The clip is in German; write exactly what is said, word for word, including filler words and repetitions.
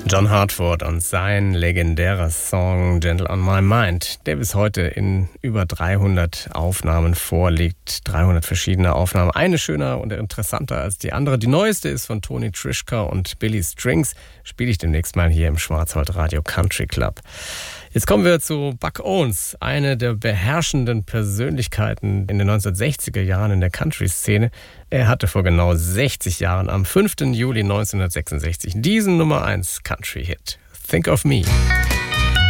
John Hartford und sein legendärer Song Gentle on My Mind, der bis heute in über dreihundert Aufnahmen vorliegt. dreihundert verschiedene Aufnahmen, eine schöner und interessanter als die andere. Die neueste ist von Tony Trischka und Billy Strings, spiele ich demnächst mal hier im Schwarzwaldradio Country Club. Jetzt kommen wir zu Buck Owens, eine der beherrschenden Persönlichkeiten in den neunzehnhundertsechziger Jahren in der Country-Szene. Er hatte vor genau sechzig Jahren am fünften Juli neunzehnhundertsechsundsechzig diesen Nummer eins Country-Hit, Think of Me.